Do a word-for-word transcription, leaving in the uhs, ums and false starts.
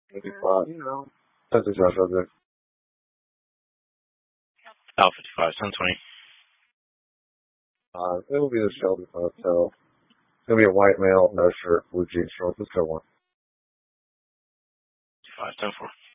fifty-five, you know. That's a job subject. L fifty-five, ten twenty. Uh, it'll be the Shelby Hotel. It's gonna be a white male, no shirt, blue jeans shorts. Let's go one. five, ten four.